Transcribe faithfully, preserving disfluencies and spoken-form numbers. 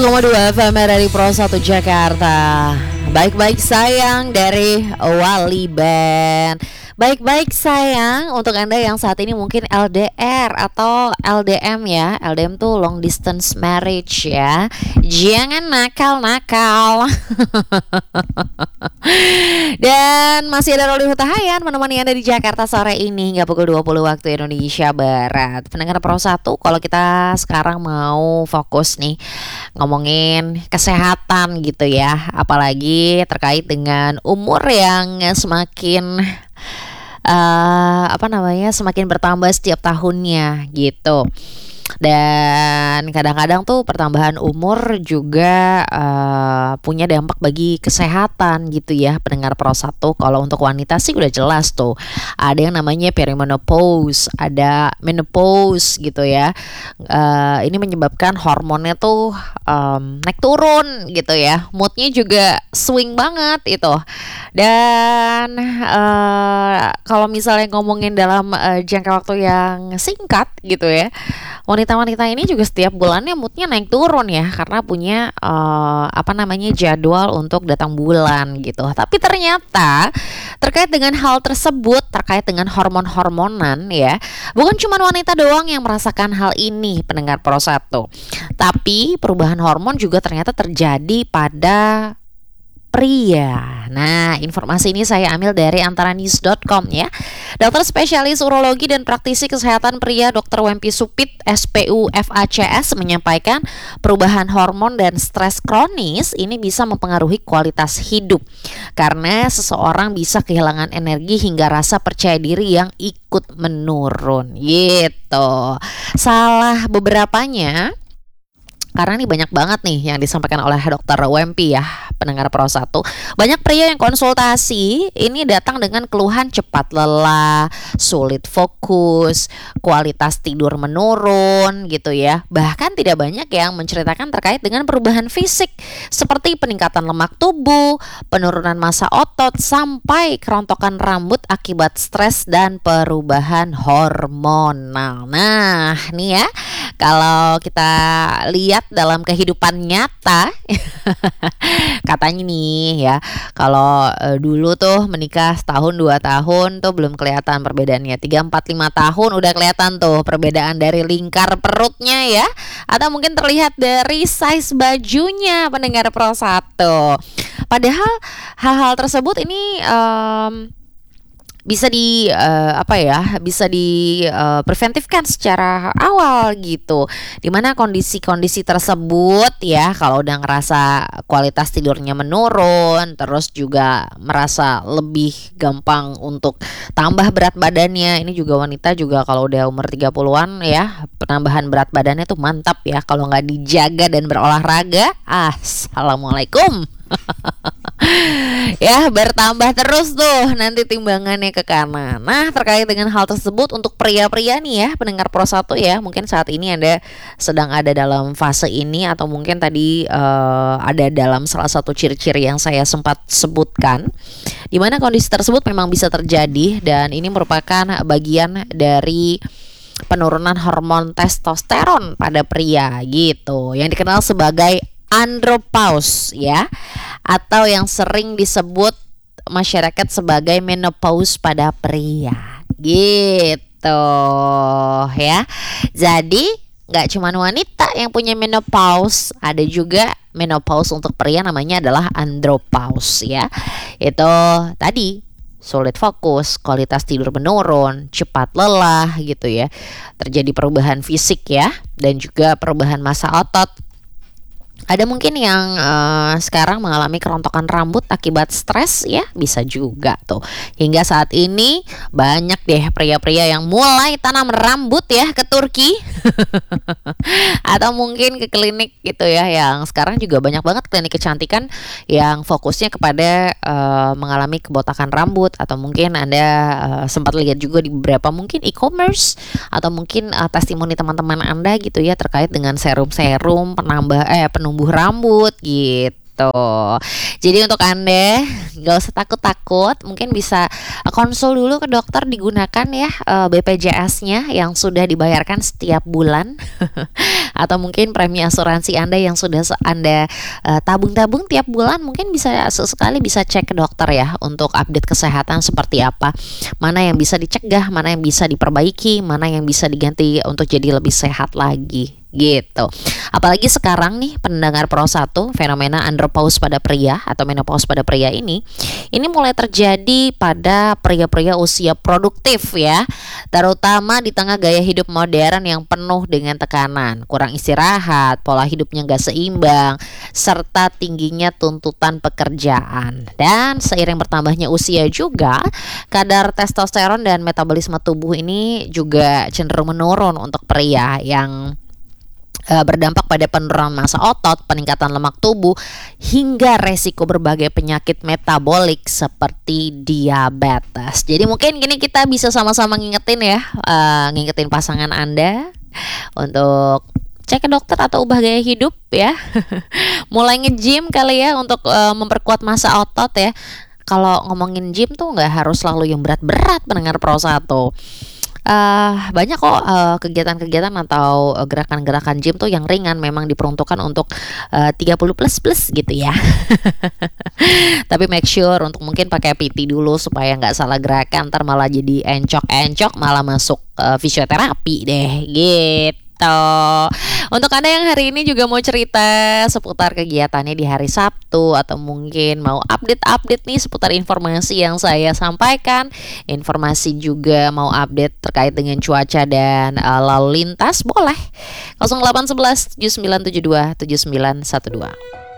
Dua F M dari Pro satu Jakarta. Baik-baik sayang dari Wali Band. Baik-baik sayang untuk Anda yang saat ini mungkin L D R atau L D M ya. L D M tuh long distance marriage ya. Jangan nakal-nakal. Dan masih ada Roli Hutahayan menemani Anda di Jakarta sore ini hingga pukul dua puluh waktu Indonesia Barat. Pendengar Pro satu, kalau kita sekarang mau fokus nih ngomongin kesehatan gitu ya, apalagi terkait dengan umur yang semakin uh, apa namanya semakin bertambah setiap tahunnya gitu. Dan kadang-kadang tuh pertambahan umur juga uh, punya dampak bagi kesehatan gitu ya, pendengar Pro satu. Kalau untuk wanita sih udah jelas tuh, ada yang namanya perimenopause, ada menopause gitu ya. uh, Ini menyebabkan hormonnya tuh um, naik turun gitu ya, moodnya juga swing banget itu. Dan uh, kalau misalnya ngomongin dalam uh, jangka waktu yang singkat gitu ya, wanita-wanita ini juga setiap bulannya moodnya naik turun ya, karena punya uh, apa namanya jadwal untuk datang bulan gitu. Tapi ternyata terkait dengan hal tersebut, terkait dengan hormon-hormonan ya, bukan cuma wanita doang yang merasakan hal ini, pendengar Pro satu. Tapi perubahan hormon juga ternyata terjadi pada pria. Nah, informasi ini saya ambil dari antara news dot com ya. Dokter spesialis urologi dan praktisi kesehatan pria dokter Wempi Supit S P U F A C S menyampaikan perubahan hormon dan stres kronis ini bisa mempengaruhi kualitas hidup karena seseorang bisa kehilangan energi hingga rasa percaya diri yang ikut menurun gitu. Salah beberapanya, karena ini banyak banget nih yang disampaikan oleh dokter Wempi ya, pendengar Pro satu. Banyak pria yang konsultasi ini datang dengan keluhan cepat lelah, sulit fokus, kualitas tidur menurun gitu ya. Bahkan tidak banyak yang menceritakan terkait dengan perubahan fisik seperti peningkatan lemak tubuh, penurunan massa otot, sampai kerontokan rambut akibat stres dan perubahan hormonal. Nah, nih ya, kalau kita lihat dalam kehidupan nyata katanya nih ya, kalau e, dulu tuh menikah setahun dua tahun tuh belum kelihatan perbedaannya, tiga empat lima tahun udah kelihatan tuh perbedaan dari lingkar perutnya ya, atau mungkin terlihat dari size bajunya, pendengar Pro satu. Padahal hal-hal tersebut ini um, bisa di uh, apa ya bisa di uh, preventifkan secara awal gitu, dimana kondisi-kondisi tersebut ya, kalau udah ngerasa kualitas tidurnya menurun, terus juga merasa lebih gampang untuk tambah berat badannya. Ini juga wanita juga kalau udah umur tiga puluhan ya, penambahan berat badannya tuh mantap ya, kalau nggak dijaga dan berolahraga, assalamualaikum. Ya, bertambah terus tuh nanti timbangannya ke kanan. Nah, terkait dengan hal tersebut untuk pria-pria nih ya, pendengar Pro satu ya, mungkin saat ini Anda sedang ada dalam fase ini, atau mungkin tadi uh, ada dalam salah satu ciri-ciri yang saya sempat sebutkan, di mana kondisi tersebut memang bisa terjadi, dan ini merupakan bagian dari penurunan hormon testosteron pada pria gitu, yang dikenal sebagai andropause ya, atau yang sering disebut masyarakat sebagai menopause pada pria gitu ya. Jadi nggak cuma wanita yang punya menopause, ada juga menopause untuk pria, namanya adalah andropause ya. Itu tadi sulit fokus, kualitas tidur menurun, cepat lelah gitu ya, terjadi perubahan fisik ya, dan juga perubahan massa otot. Ada mungkin yang uh, sekarang mengalami kerontokan rambut akibat stres ya, bisa juga tuh. Hingga saat ini banyak deh pria-pria yang mulai tanam rambut ya ke Turki atau mungkin ke klinik gitu ya, yang sekarang juga banyak banget klinik kecantikan yang fokusnya kepada uh, mengalami kebotakan rambut, atau mungkin Anda uh, sempat lihat juga di beberapa mungkin e-commerce atau mungkin uh, testimoni teman-teman Anda gitu ya, terkait dengan serum-serum penambah eh penumbuh rambut gitu. gitu. Jadi untuk Anda nggak usah takut-takut, mungkin bisa konsul dulu ke dokter, digunakan ya eh, B P J S-nya yang sudah dibayarkan setiap bulan atau mungkin premi asuransi Anda yang sudah se- Anda eh, tabung-tabung tiap bulan, mungkin bisa sesekali bisa cek ke dokter ya untuk update kesehatan seperti apa, mana yang bisa dicegah, mana yang bisa diperbaiki, mana yang bisa diganti untuk jadi lebih sehat lagi gitu. Apalagi sekarang nih pendengar Pro satu, fenomena andropause pada pria atau menopause pada pria ini ini mulai terjadi pada pria-pria usia produktif ya, terutama di tengah gaya hidup modern yang penuh dengan tekanan, kurang istirahat, pola hidupnya gak seimbang, serta tingginya tuntutan pekerjaan. Dan seiring bertambahnya usia juga, kadar testosteron dan metabolisme tubuh ini juga cenderung menurun untuk pria, yang eh, berdampak pada penurunan massa otot, peningkatan lemak tubuh, hingga resiko berbagai penyakit metabolik seperti diabetes. Jadi mungkin gini kita bisa sama-sama ngingetin ya, eh, ngingetin pasangan Anda untuk cek ke dokter atau ubah gaya hidup ya. Mulai nge-gym kali ya untuk eh, memperkuat massa otot ya. Kalau ngomongin gym tuh nggak harus selalu yang berat-berat pendengar Pro satu. Eh, banyak kok eh, kegiatan-kegiatan atau eh, gerakan-gerakan gym tuh yang ringan, memang diperuntukkan untuk eh, tiga puluh plus plus gitu ya. Tapi make sure untuk mungkin pakai P T dulu supaya nggak salah gerakan, ntar malah jadi encok-encok, malah masuk eh, fisioterapi deh gitu. Untuk Anda yang hari ini juga mau cerita seputar kegiatannya di hari Sabtu, atau mungkin mau update-update nih seputar informasi yang saya sampaikan, informasi juga mau update terkait dengan cuaca dan uh, lalu lintas, boleh nol delapan satu satu tujuh sembilan tujuh dua tujuh sembilan satu dua.